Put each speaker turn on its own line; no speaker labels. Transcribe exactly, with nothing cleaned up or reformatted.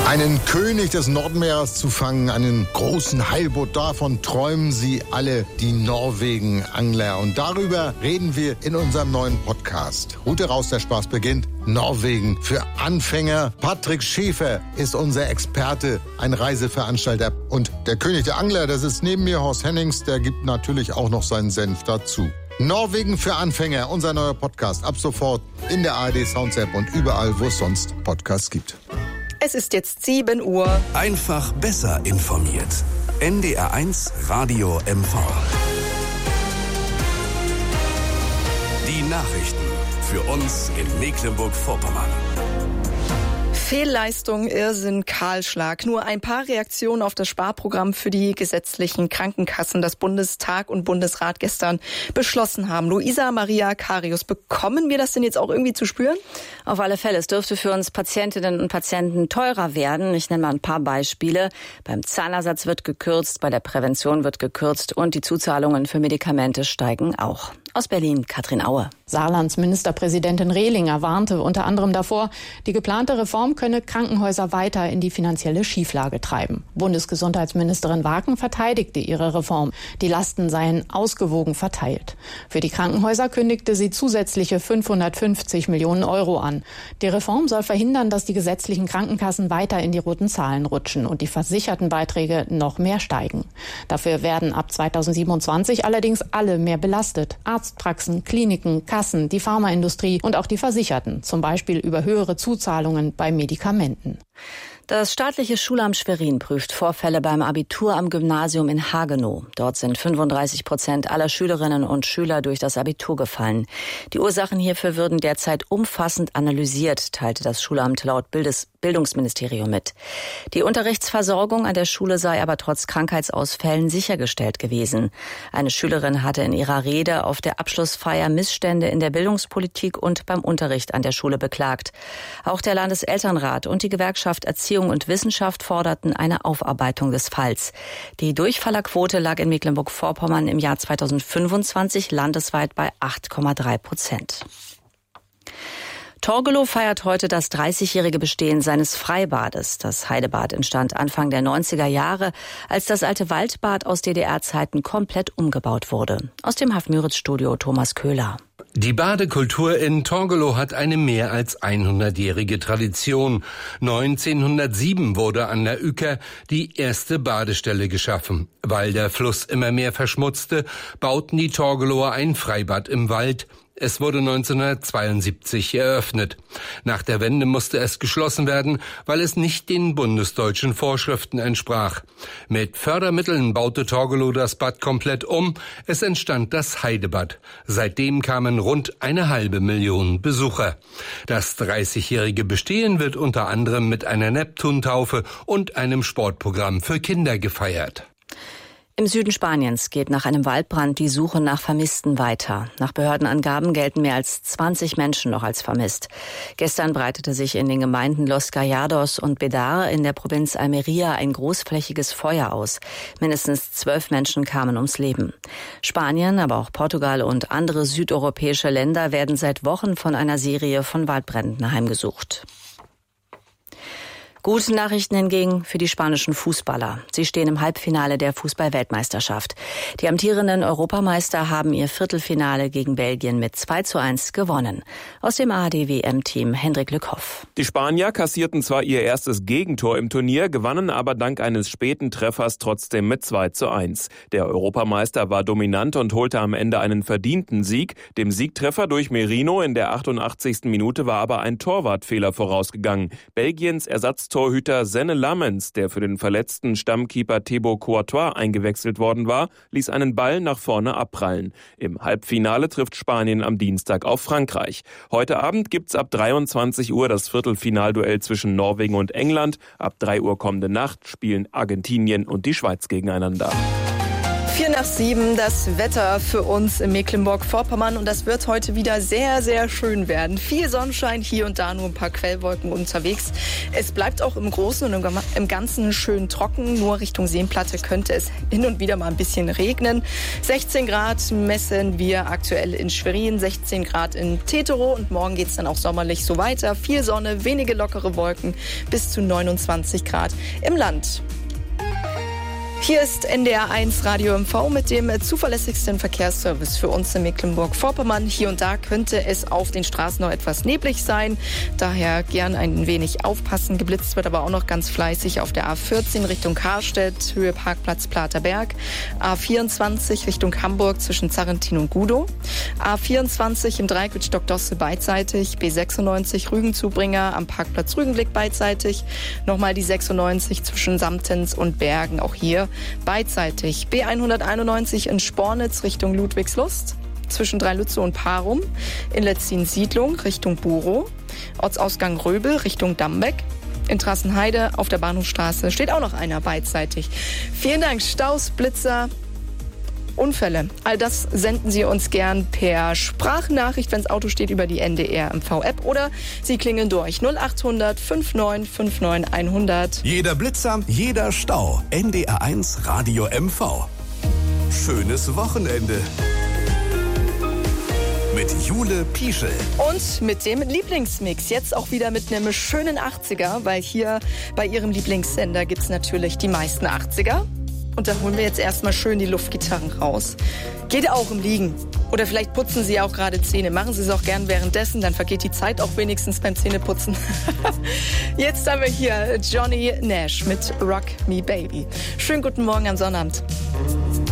Einen König des Nordmeeres zu fangen, einen großen Heilbutt, davon träumen sie alle, die Norwegen-Angler. Und darüber reden wir in unserem neuen Podcast. Route raus, der Spaß beginnt. Norwegen für Anfänger. Patrick Schäfer ist unser Experte, ein Reiseveranstalter. Und der König der Angler, das ist neben mir Horst Hennings, der gibt natürlich auch noch seinen Senf dazu. Norwegen für Anfänger, unser neuer Podcast. Ab sofort in der A R D Sounds App und überall, wo es sonst Podcasts gibt.
Es ist jetzt sieben Uhr.
Einfach besser informiert. N D R eins Radio M V. Die Nachrichten für uns in Mecklenburg-Vorpommern.
Fehlleistung, Irrsinn, Kahlschlag. Nur ein paar Reaktionen auf das Sparprogramm für die gesetzlichen Krankenkassen, das Bundestag und Bundesrat gestern beschlossen haben. Luisa Maria Karius, bekommen wir das denn jetzt auch irgendwie zu spüren?
Auf alle Fälle. Es dürfte für uns Patientinnen und Patienten teurer werden. Ich nenne mal ein paar Beispiele. Beim Zahnersatz wird gekürzt, bei der Prävention wird gekürzt und die Zuzahlungen für Medikamente steigen auch. Aus Berlin, Katrin Aue.
Saarlands Ministerpräsidentin Rehlinger warnte unter anderem davor, die geplante Reform könne Krankenhäuser weiter in die finanzielle Schieflage treiben. Bundesgesundheitsministerin Waken verteidigte ihre Reform. Die Lasten seien ausgewogen verteilt. Für die Krankenhäuser kündigte sie zusätzliche fünfhundertfünfzig Millionen Euro an. Die Reform soll verhindern, dass die gesetzlichen Krankenkassen weiter in die roten Zahlen rutschen und die versicherten Beiträge noch mehr steigen. Dafür werden ab zweitausendsiebenundzwanzig allerdings alle mehr belastet. Arztpraxen, Kliniken, Kassen, die Pharmaindustrie und auch die Versicherten, zum Beispiel über höhere Zuzahlungen bei Medikamenten.
Das staatliche Schulamt Schwerin prüft Vorfälle beim Abitur am Gymnasium in Hagenow. Dort sind fünfunddreißig Prozent aller Schülerinnen und Schüler durch das Abitur gefallen. Die Ursachen hierfür würden derzeit umfassend analysiert, teilte das Schulamt laut Bildes Bildungsministerium mit. Die Unterrichtsversorgung an der Schule sei aber trotz Krankheitsausfällen sichergestellt gewesen. Eine Schülerin hatte in ihrer Rede auf der Abschlussfeier Missstände in der Bildungspolitik und beim Unterricht an der Schule beklagt. Auch der Landeselternrat und die Gewerkschaft Erziehung und Wissenschaft forderten eine Aufarbeitung des Falls. Die Durchfallerquote lag in Mecklenburg-Vorpommern im Jahr zweitausendfünfundzwanzig landesweit bei acht Komma drei Prozent. Torgelow feiert heute das dreißigjährige Bestehen seines Freibades. Das Heidebad entstand Anfang der neunziger Jahre, als das alte Waldbad aus D D R-Zeiten komplett umgebaut wurde. Aus dem Haff-Müritz-Studio Thomas Köhler.
Die Badekultur in Torgelow hat eine mehr als hundertjährige Tradition. neunzehnhundertsieben wurde an der Uecker die erste Badestelle geschaffen. Weil der Fluss immer mehr verschmutzte, bauten die Torgelower ein Freibad im Wald. Es wurde neunzehnhundertzweiundsiebzig eröffnet. Nach der Wende musste es geschlossen werden, weil es nicht den bundesdeutschen Vorschriften entsprach. Mit Fördermitteln baute Torgelow das Bad komplett um. Es entstand das Heidebad. Seitdem kamen rund eine halbe Million Besucher. Das dreißigjährige Bestehen wird unter anderem mit einer Neptuntaufe und einem Sportprogramm für Kinder gefeiert.
Im Süden Spaniens geht nach einem Waldbrand die Suche nach Vermissten weiter. Nach Behördenangaben gelten mehr als zwanzig Menschen noch als vermisst. Gestern breitete sich in den Gemeinden Los Gallardos und Bedar in der Provinz Almería ein großflächiges Feuer aus. Mindestens zwölf Menschen kamen ums Leben. Spanien, aber auch Portugal und andere südeuropäische Länder werden seit Wochen von einer Serie von Waldbränden heimgesucht. Gute Nachrichten hingegen für die spanischen Fußballer. Sie stehen im Halbfinale der Fußball-Weltmeisterschaft. Die amtierenden Europameister haben ihr Viertelfinale gegen Belgien mit zwei zu eins gewonnen. Aus dem A R D-W M-Team Hendrik Lückhoff.
Die Spanier kassierten zwar ihr erstes Gegentor im Turnier, gewannen aber dank eines späten Treffers trotzdem mit zwei zu eins. Der Europameister war dominant und holte am Ende einen verdienten Sieg. Dem Siegtreffer durch Merino in der achtundachtzigsten Minute war aber ein Torwartfehler vorausgegangen. Belgiens Ersatz Torhüter Senne Lammens, der für den verletzten Stammkeeper Thibaut Courtois eingewechselt worden war, ließ einen Ball nach vorne abprallen. Im Halbfinale trifft Spanien am Dienstag auf Frankreich. Heute Abend gibt's ab dreiundzwanzig Uhr das Viertelfinalduell zwischen Norwegen und England. Ab drei Uhr kommende Nacht spielen Argentinien und die Schweiz gegeneinander.
Vier nach sieben, das Wetter für uns in Mecklenburg-Vorpommern und das wird heute wieder sehr, sehr schön werden. Viel Sonnenschein, hier und da nur ein paar Quellwolken unterwegs. Es bleibt auch im Großen und im Ganzen schön trocken, nur Richtung Seenplatte könnte es hin und wieder mal ein bisschen regnen. sechzehn Grad messen wir aktuell in Schwerin, sechzehn Grad in Teterow und morgen geht es dann auch sommerlich so weiter. Viel Sonne, wenige lockere Wolken, bis zu neunundzwanzig Grad im Land. Hier ist N D R eins Radio M V mit dem zuverlässigsten Verkehrsservice für uns in Mecklenburg-Vorpommern. Hier und da könnte es auf den Straßen noch etwas neblig sein. Daher gern ein wenig aufpassen. Geblitzt wird aber auch noch ganz fleißig auf der A vierzehn Richtung Karstedt, Höhe Parkplatz Platerberg. A vierundzwanzig Richtung Hamburg zwischen Zarrentin und Gudow. A vierundzwanzig im Dreieck Stockdosse beidseitig. B sechsundneunzig Rügenzubringer am Parkplatz Rügenblick beidseitig. Nochmal die sechsundneunzig zwischen Samtens und Bergen, auch hier beidseitig. B hunderteinundneunzig in Spornitz Richtung Ludwigslust, zwischen Dreilütze und Parum, in Letzin-Siedlung Richtung Burow, Ortsausgang Röbel Richtung Dambeck. In Trassenheide auf der Bahnhofstraße steht auch noch einer beidseitig. Vielen Dank, Staus, Blitzer, Unfälle. All das senden Sie uns gern per Sprachnachricht, wenn das Auto steht, über die N D R M V-App oder Sie klingeln durch null acht hundert fünfundneunzig neunundfünfzig hundert.
Jeder Blitzer, jeder Stau. N D R eins Radio M V. Schönes Wochenende. Mit Jule Pieschel.
Und mit dem Lieblingsmix. Jetzt auch wieder mit einem schönen achtziger, weil hier bei Ihrem Lieblingssender gibt es natürlich die meisten achtziger. Und da holen wir jetzt erstmal schön die Luftgitarren raus. Geht auch im Liegen. Oder vielleicht putzen Sie auch gerade Zähne. Machen Sie es auch gern währenddessen, dann vergeht die Zeit auch wenigstens beim Zähneputzen. Jetzt haben wir hier Johnny Nash mit Rock Me Baby. Schönen guten Morgen am Sonnabend.